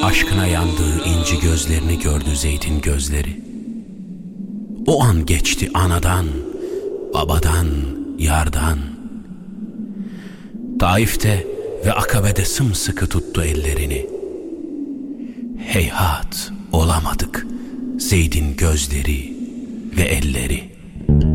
Aşkına yandığı inci gözlerini gördü Zeyd'in gözleri. O an geçti anadan, babadan, yardan. Taif'te ve Akabe'de sımsıkı tuttu ellerini. Heyhat olamadık Zeyd'in gözleri ve elleri.